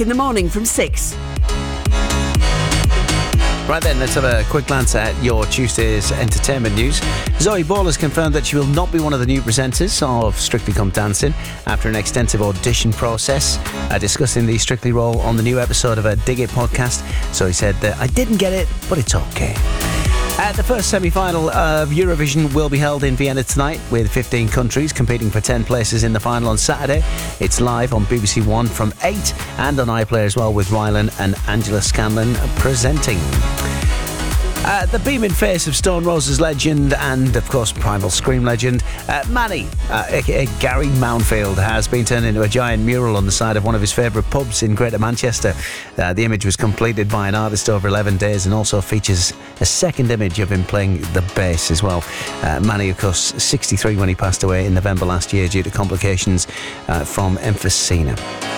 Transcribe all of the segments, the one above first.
in the morning from 6. Right then, let's have a quick glance at your Tuesday's entertainment news. Zoe Ball has confirmed that she will not be one of the new presenters of Strictly Come Dancing after an extensive audition process. Discussing the Strictly role on the new episode of a Dig It podcast. So he said that I didn't get it, but it's okay. The first semi-final of Eurovision will be held in Vienna tonight, with 15 countries competing for 10 places in the final on Saturday. It's live on BBC One from 8 and on iPlayer as well, with Rylan and Angela Scanlon presenting. The beaming face of Stone Roses legend and, of course, Primal Scream legend, Manny, aka Gary Mounfield, has been turned into a giant mural on the side of one of his favourite pubs in Greater Manchester. The image was completed by an artist over 11 days and also features a second image of him playing the bass as well. Manny, of course, 63 when he passed away in November last year due to complications from emphysema.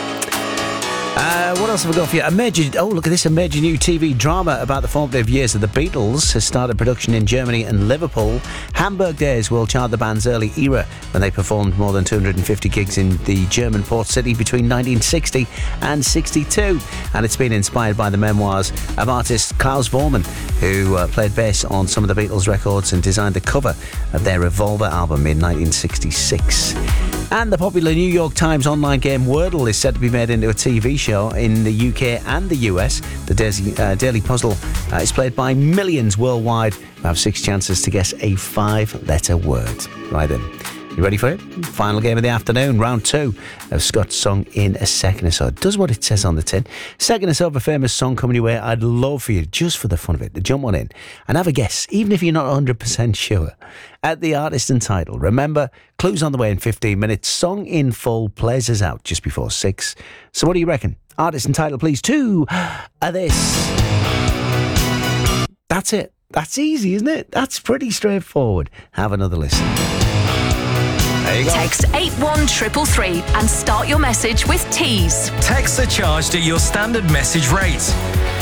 What else have we got for you? A major new TV drama about the formative years of the Beatles has started production in Germany and Liverpool. Hamburg Days will chart the band's early era when they performed more than 250 gigs in the German port city between 1960 and 62. And it's been inspired by the memoirs of artist Klaus Voormann, who played bass on some of the Beatles records and designed the cover of their Revolver album in 1966. And the popular New York Times online game Wordle is set to be made into a TV show in the UK and the US. The daily puzzle is played by millions worldwide who have 6 chances to guess a 5-letter word. Right then, you ready for it? Final game of the afternoon, round 2 of Scott's song In a Second or So. It does what it says on the tin. Second or so of a famous song coming your way. I'd love for you, just for the fun of it, to jump on in and have a guess, even if you're not 100% sure, at the artist and title. Remember, clues on the way in 15 minutes. Song in full plays us out just before 6. So what do you reckon? Artist and title, please, to this. That's it. That's easy, isn't it? That's pretty straightforward. Have another listen. There you go. Text 81333 and start your message with T's. Texts are charged at your standard message rate.